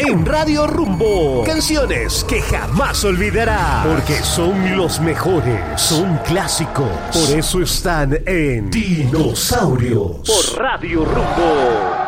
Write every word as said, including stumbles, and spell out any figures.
en Radio Rumbo. Canciones que jamás olvidarás, porque son los mejores, son clásicos. Por eso están en Dinosaurios por Radio Rumbo.